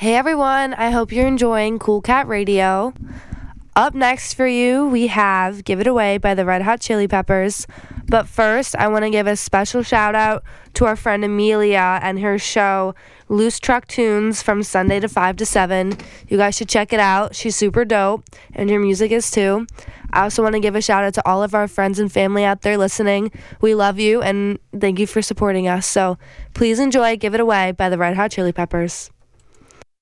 Hey everyone, I hope you're enjoying Cool Cat Radio. Up next for you, we have Give It Away by the Red Hot Chili Peppers. But first, I want to give a special shout out to our friend Amelia and her show, Loose Truck Tunes, from Sunday to 5 to 7. You guys should check it out. She's super dope, and her music is too. I also want to give a shout out to all of our friends and family out there listening. We love you, and thank you for supporting us. So please enjoy Give It Away by the Red Hot Chili Peppers.